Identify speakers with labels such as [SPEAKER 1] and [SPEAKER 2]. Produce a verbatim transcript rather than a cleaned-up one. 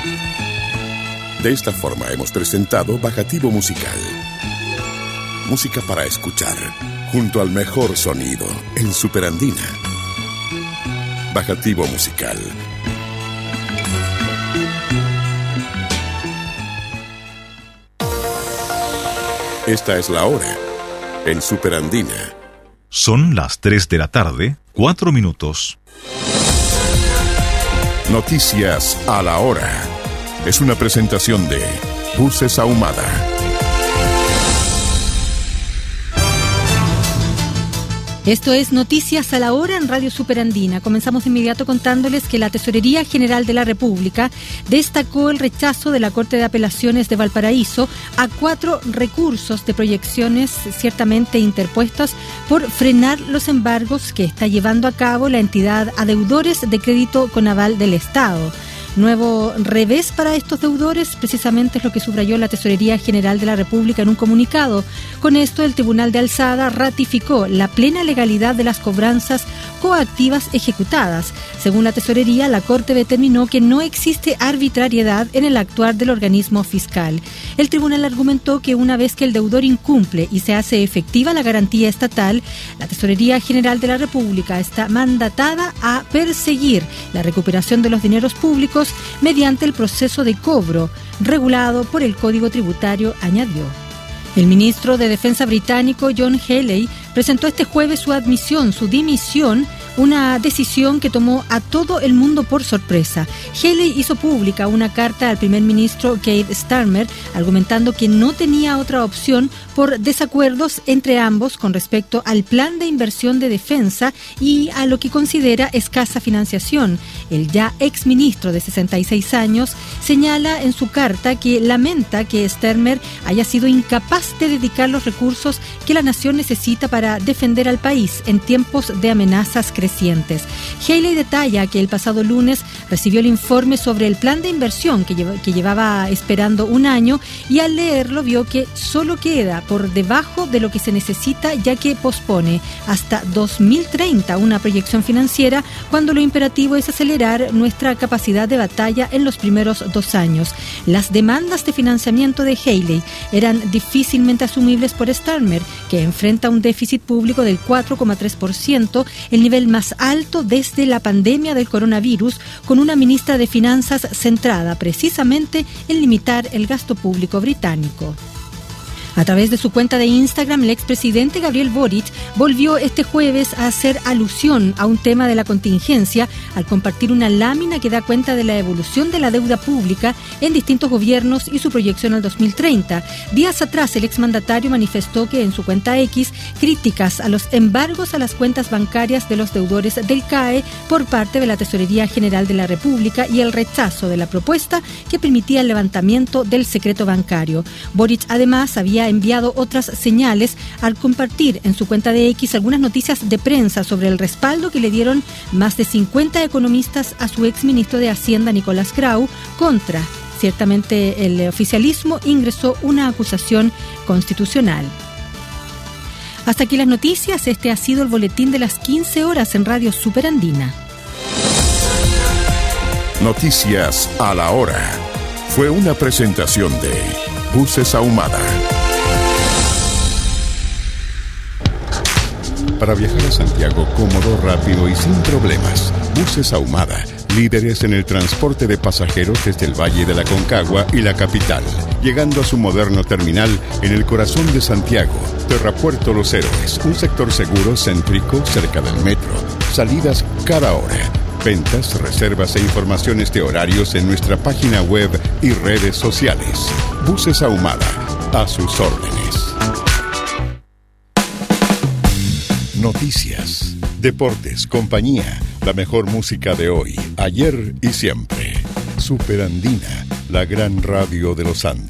[SPEAKER 1] De esta forma hemos presentado Bajativo Musical. Música para escuchar, junto al mejor sonido, en Superandina. Bajativo Musical. Esta es la hora, en Superandina.
[SPEAKER 2] Son las tres de la tarde, cuatro minutos.
[SPEAKER 1] Noticias a la hora. Es una presentación de Buses Ahumada.
[SPEAKER 3] Esto es Noticias a la Hora en Radio Superandina. Comenzamos de inmediato contándoles que la Tesorería General de la República destacó el rechazo de la Corte de Apelaciones de Valparaíso a cuatro recursos de proyecciones ciertamente interpuestos por frenar los embargos que está llevando a cabo la entidad a deudores de crédito con aval del Estado. Nuevo revés para estos deudores, precisamente es lo que subrayó la Tesorería General de la República en un comunicado. Con esto, el Tribunal de Alzada ratificó la plena legalidad de las cobranzas coactivas ejecutadas. Según la Tesorería, la Corte determinó que no existe arbitrariedad en el actuar del organismo fiscal. El tribunal argumentó que una vez que el deudor incumple y se hace efectiva la garantía estatal, la Tesorería General de la República está mandatada a perseguir la recuperación de los dineros públicos mediante el proceso de cobro regulado por el Código Tributario, añadió. El ministro de Defensa británico John Healey presentó este jueves su admisión, su dimisión, una decisión que tomó a todo el mundo por sorpresa. Healey hizo pública una carta al primer ministro Keir Starmer argumentando que no tenía otra opción por desacuerdos entre ambos con respecto al plan de inversión de defensa y a lo que considera escasa financiación. El ya exministro de sesenta y seis años señala en su carta que lamenta que Starmer haya sido incapaz de dedicar los recursos que la nación necesita para defender al país en tiempos de amenazas crecientes. Healey detalla que el pasado lunes recibió el informe sobre el plan de inversión que, lleva, que llevaba esperando un año y al leerlo vio que solo queda por debajo de lo que se necesita, ya que pospone hasta dos mil treinta una proyección financiera cuando lo imperativo es acelerar nuestra capacidad de batalla en los primeros dos años. Las demandas de financiamiento de Healey eran difícilmente asumibles por Starmer, que enfrenta un déficit público del cuatro coma tres por ciento, el nivel más alto desde la pandemia del coronavirus, con una ministra de Finanzas centrada precisamente en limitar el gasto público británico. A través de su cuenta de Instagram, el expresidente Gabriel Boric volvió este jueves a hacer alusión a un tema de la contingencia al compartir una lámina que da cuenta de la evolución de la deuda pública en distintos gobiernos y su proyección al dos mil treinta. Días atrás, el exmandatario manifestó que en su cuenta X, críticas a los embargos a las cuentas bancarias de los deudores del C A E por parte de la Tesorería General de la República y el rechazo de la propuesta que permitía el levantamiento del secreto bancario. Boric además había enviado otras señales al compartir en su cuenta de X algunas noticias de prensa sobre el respaldo que le dieron más de cincuenta economistas a su exministro de Hacienda, Nicolás Grau. Contra, ciertamente, el oficialismo ingresó una acusación constitucional. Hasta aquí las noticias. Este ha sido el boletín de las quince horas en Radio Superandina.
[SPEAKER 1] Noticias a la hora. Fue una presentación de Buses Ahumada. Para viajar a Santiago cómodo, rápido y sin problemas, Buses Ahumada, líderes en el transporte de pasajeros desde el Valle de la Concagua y la capital, llegando a su moderno terminal en el corazón de Santiago, Terrapuerto Los Héroes, un sector seguro, céntrico, cerca del metro, salidas cada hora. Ventas, reservas e informaciones de horarios en nuestra página web y redes sociales. Buses Ahumada, a sus órdenes. Noticias, deportes, compañía, la mejor música de hoy, ayer y siempre. Superandina, la gran radio de los Andes.